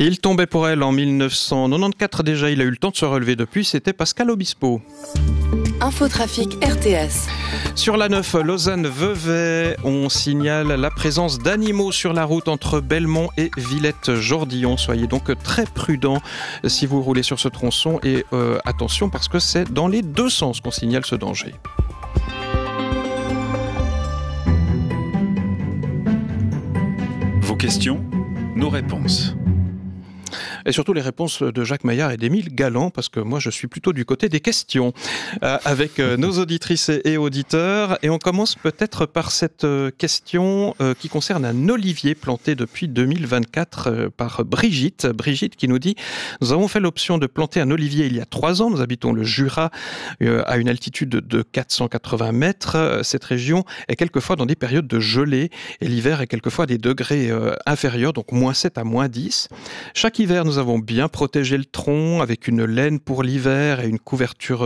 Il tombait pour elle en 1994 déjà, il a eu le temps de se relever depuis, c'était Pascal Obispo. Infotrafic RTS. Sur la 9, Lausanne-Vevey, on signale la présence d'animaux sur la route entre Belmont et Villette-Jordillon. Soyez donc très prudents si vous roulez sur ce tronçon et attention parce que c'est dans les deux sens qu'on signale ce danger. Vos questions, nos réponses. Et surtout les réponses de Jacques Maillard et d'Émile Galland, parce que moi je suis plutôt du côté des questions, avec nos auditrices et auditeurs. Et on commence peut-être par cette question qui concerne un olivier planté depuis 2024 par Brigitte. Brigitte qui nous dit « Nous avons fait l'option de planter un olivier il y a 3 ans. Nous habitons le Jura à une altitude de 480 mètres. Cette région est quelquefois dans des périodes de gelée et l'hiver est quelquefois à des degrés inférieurs, donc -7 à -10. Chaque hiver, nous avons bien protégé le tronc avec une laine pour l'hiver et une couverture